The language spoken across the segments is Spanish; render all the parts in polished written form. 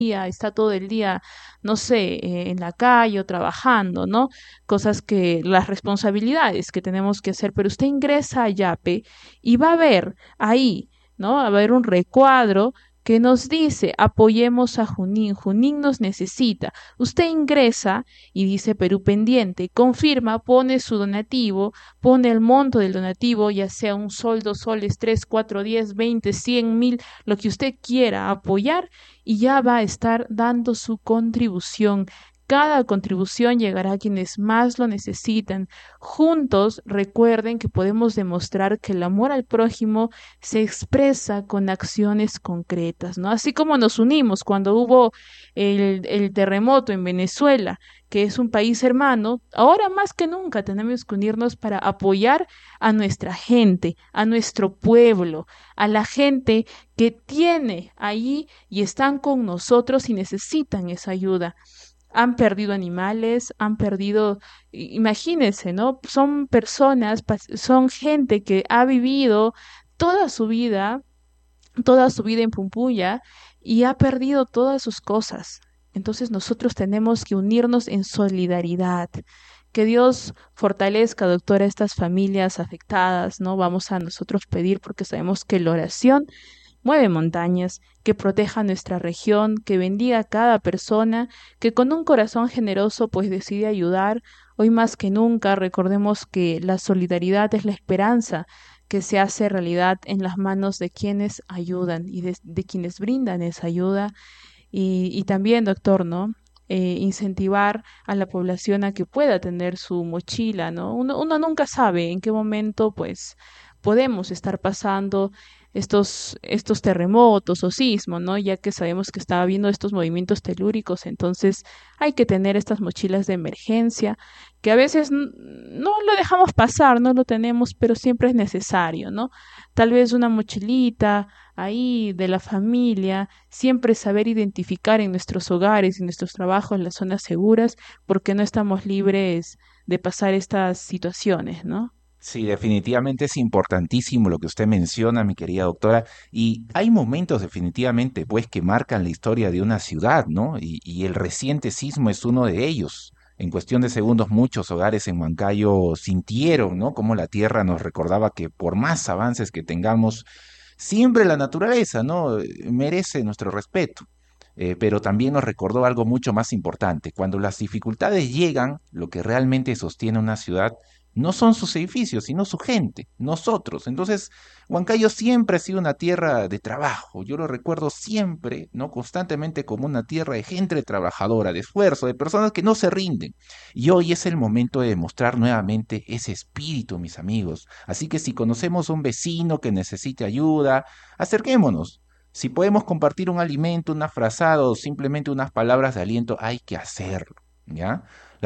día, está todo el día, no sé, en la calle o trabajando, ¿no? Cosas que, las responsabilidades que tenemos que hacer, pero usted ingresa a Yape y va a ver ahí, ¿no? Va a haber un recuadro que nos dice apoyemos a Junín, Junín nos necesita. Usted ingresa y dice Perú pendiente, confirma, pone su donativo, pone el monto del donativo, ya sea un sol, 2 soles, 3, 4, 10, 20, 100, 1000, lo que usted quiera apoyar y ya va a estar dando su contribución. Cada contribución llegará a quienes más lo necesitan. Juntos recuerden que podemos demostrar que el amor al prójimo se expresa con acciones concretas, ¿no? Así como nos unimos cuando hubo el terremoto en Venezuela, que es un país hermano, ahora más que nunca tenemos que unirnos para apoyar a nuestra gente, a nuestro pueblo, a la gente que tiene ahí y están con nosotros y necesitan esa ayuda. Han perdido animales, han perdido, imagínense, ¿no? Son personas, son gente que ha vivido toda su vida, toda su vida en Pumpuya y ha perdido todas sus cosas. Entonces nosotros tenemos que unirnos en solidaridad. Que Dios fortalezca, doctora, a estas familias afectadas, ¿no? Vamos a nosotros pedir porque sabemos que la oración mueve montañas, que proteja nuestra región, que bendiga a cada persona, que con un corazón generoso pues decide ayudar. Hoy más que nunca recordemos que la solidaridad es la esperanza que se hace realidad en las manos de quienes ayudan y de quienes brindan esa ayuda. Y también, doctor, ¿no? Incentivar a la población a que pueda tener su mochila, ¿no? Uno nunca sabe en qué momento, pues, podemos estar pasando estos terremotos o sismos, ¿no? Ya que sabemos que está habiendo estos movimientos telúricos, entonces hay que tener estas mochilas de emergencia, que a veces no lo dejamos pasar, no lo tenemos, pero siempre es necesario, ¿no? Tal vez una mochilita ahí de la familia, siempre saber identificar en nuestros hogares y nuestros trabajos las zonas seguras, porque no estamos libres de pasar estas situaciones, ¿no? Sí, definitivamente es importantísimo lo que usted menciona, mi querida doctora, y hay momentos definitivamente pues que marcan la historia de una ciudad, ¿no? Y el reciente sismo es uno de ellos. En cuestión de segundos muchos hogares en Huancayo sintieron, ¿no? Como la tierra nos recordaba que por más avances que tengamos, siempre la naturaleza, ¿no? Merece nuestro respeto. Pero también nos recordó algo mucho más importante. Cuando las dificultades llegan, lo que realmente sostiene una ciudad no son sus edificios, sino su gente, nosotros. Entonces, Huancayo siempre ha sido una tierra de trabajo. Yo lo recuerdo siempre, ¿no? Constantemente como una tierra de gente trabajadora, de esfuerzo, de personas que no se rinden. Y hoy es el momento de demostrar nuevamente ese espíritu, mis amigos. Así que si conocemos a un vecino que necesite ayuda, acerquémonos. Si podemos compartir un alimento, una frazada o simplemente unas palabras de aliento, hay que hacerlo, ¿ya?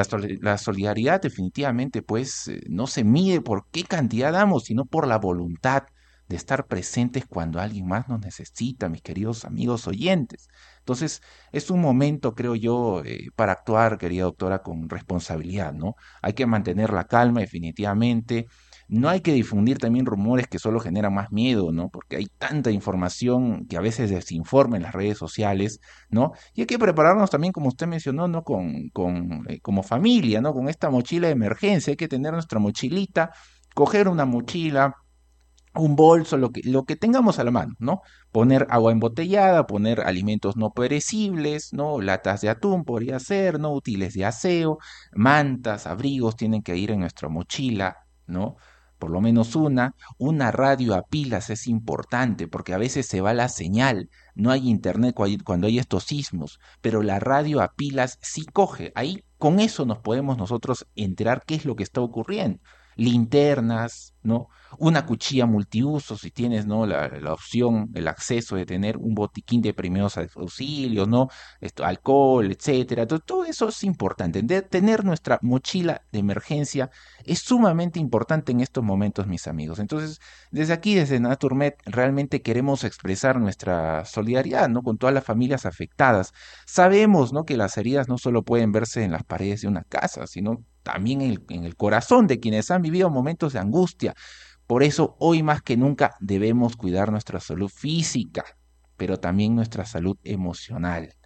La solidaridad definitivamente pues no se mide por qué cantidad damos, sino por la voluntad de estar presentes cuando alguien más nos necesita, mis queridos amigos oyentes. Entonces, es un momento, creo yo, para actuar, querida doctora, con responsabilidad, ¿no? Hay que mantener la calma definitivamente. No hay que difundir también rumores que solo generan más miedo, ¿no? Porque hay tanta información que a veces desinforma en las redes sociales, ¿no? Y hay que prepararnos también, como usted mencionó, ¿no? Como familia, ¿no? Con esta mochila de emergencia, hay que tener nuestra mochilita, coger una mochila, un bolso, lo que tengamos a la mano, ¿no? Poner agua embotellada, poner alimentos no perecibles, ¿no? Latas de atún podría ser, ¿no? Útiles de aseo, mantas, abrigos tienen que ir en nuestra mochila, ¿no? Por lo menos una radio a pilas es importante porque a veces se va la señal, no hay internet cuando hay estos sismos, pero la radio a pilas sí coge. Ahí con eso nos podemos nosotros enterar qué es lo que está ocurriendo. Linternas, ¿no? Una cuchilla multiuso, si tienes, ¿no? La opción, el acceso de tener un botiquín de primeros auxilios, ¿no? Alcohol, etcétera. Todo eso es importante. Tener nuestra mochila de emergencia es sumamente importante en estos momentos, mis amigos. Entonces, desde aquí, desde Naturmed, realmente queremos expresar nuestra solidaridad, ¿no? Con todas las familias afectadas. Sabemos, ¿no? Que las heridas no solo pueden verse en las paredes de una casa, sino también en el corazón de quienes han vivido momentos de angustia. Por eso, hoy más que nunca debemos cuidar nuestra salud física, pero también nuestra salud emocional.